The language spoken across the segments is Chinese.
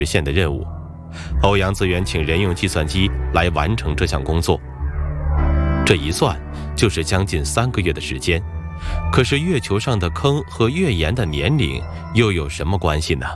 实现的任务。欧阳自远请人用计算机来完成这项工作，这一算就是将近3个月的时间。可是月球上的坑和月岩的年龄又有什么关系呢？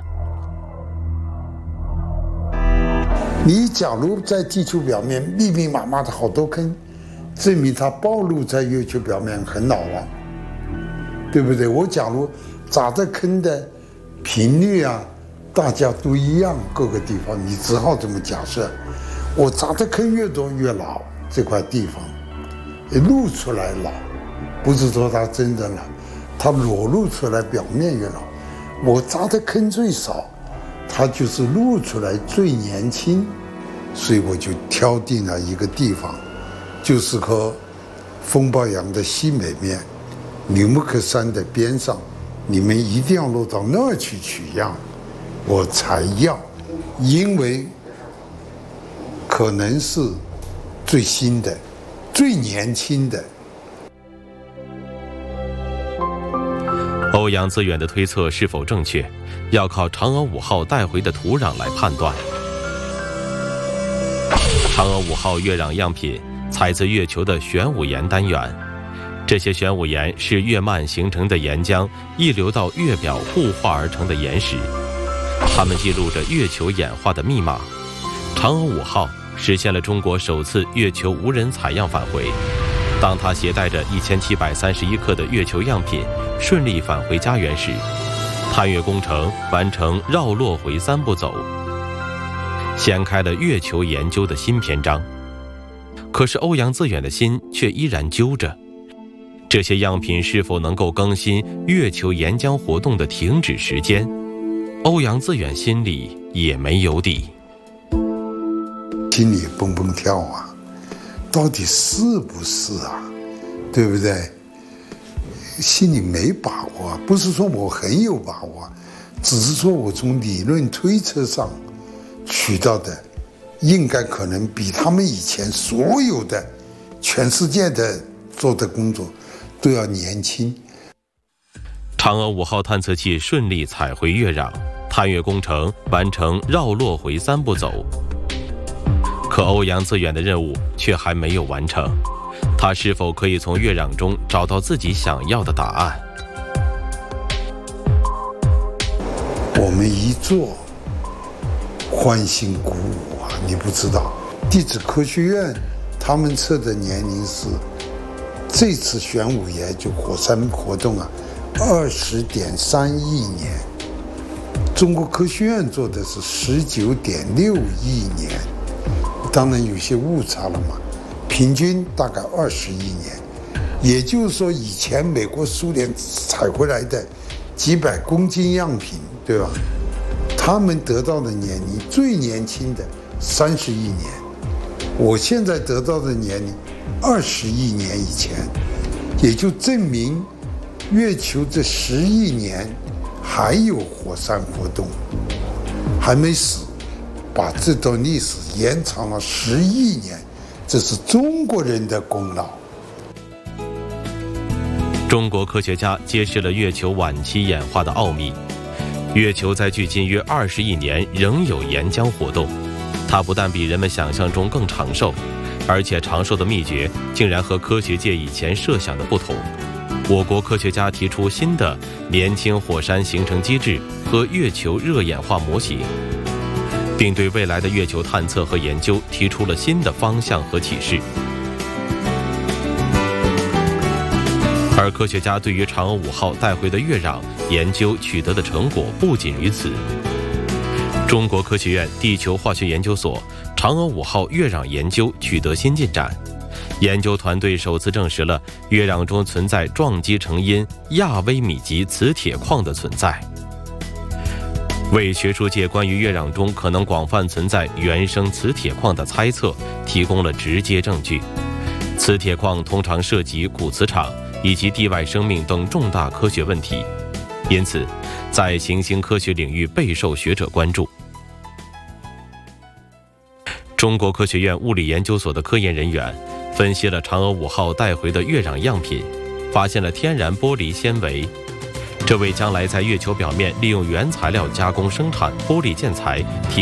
你假如在地球表面密密麻麻的好多坑，证明它暴露在月球表面很老了，对不对？我假如砸的坑的频率啊，大家都一样，各个地方你只好这么假设。我砸的坑越多越老，这块地方露出来老，不是说它真的老，它裸露出来表面越老。我砸的坑最少，它就是露出来最年轻，所以我就挑定了一个地方，就是和风暴洋的西北面纽木克山的边上，你们一定要落到那儿去取样，我才要，因为可能是最新的、最年轻的。 欧阳自远的推测是否正确，要靠嫦娥5号带回的土壤来判断。嫦娥5号月壤样品采自月球的玄武岩单元，这些玄武岩是月幔形成的岩浆溢流到月表固化而成的岩石，它们记录着月球演化的密码。嫦娥5号实现了中国首次月球无人采样返回。当它携带着1731克的月球样品顺利返回家园时，探月工程完成绕落回3步走，掀开了月球研究的新篇章。可是欧阳自远的心却依然揪着，这些样品是否能够更新月球岩浆活动的停止时间，欧阳自远心里也没有底。 心里蹦蹦跳啊，到底是不是啊？对不对？心里没把握，不是说我很有把握，只是说我从理论推测上取到的，应该可能比他们以前所有的全世界的做的工作都要年轻。 嫦娥5号探测器顺利采回月壤，探月工程完成绕落回3步走。可欧阳自远的任务却还没有完成，他是否可以从月壤中找到自己想要的答案？ 我们一做，欢欣鼓舞啊！你不知道，地质科学院他们测的年龄是这次玄武岩就火山活动啊，20.3亿年。中国科学院做的是19.6亿年。当然有些误差了嘛，平均大概20亿年，也就是说以前美国苏联采回来的几百公斤样品，对吧？他们得到的年龄最年轻的30亿年，我现在得到的年龄20亿年以前，也就证明月球这10亿年还有火山活动，还没死。把这段历史延长了10亿年，这是中国人的功劳。 中国科学家揭示了月球晚期演化的奥秘。月球在距今约20亿年仍有岩浆活动，它不但比人们想象中更长寿，而且长寿的秘诀竟然和科学界以前设想的不同。我国科学家提出新的年轻火山形成机制和月球热演化模型，并对未来的月球探测和研究提出了新的方向和启示。而科学家对于嫦娥5号带回的月壤研究取得的成果不仅于此。中国科学院地球化学研究所嫦娥5号月壤研究取得新进展，研究团队首次证实了月壤中存在撞击成因亚微米级磁铁矿的存在，为学术界关于月壤中可能广泛存在原生磁铁矿的猜测提供了直接证据。磁铁矿通常涉及古磁场以及地外生命等重大科学问题，因此在行星科学领域备受学者关注。中国科学院物理研究所的科研人员分析了嫦娥5号带回的月壤样品，发现了天然玻璃纤维，这为将来在月球表面利用原材料加工生产玻璃建材提